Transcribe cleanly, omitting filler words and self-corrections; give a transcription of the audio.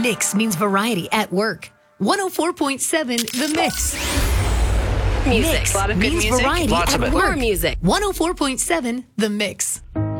Mix means variety at work. 104.7 The Mix. Music. Mix A lot of good means music. variety Lots at of it. work. More music. 104.7 The Mix.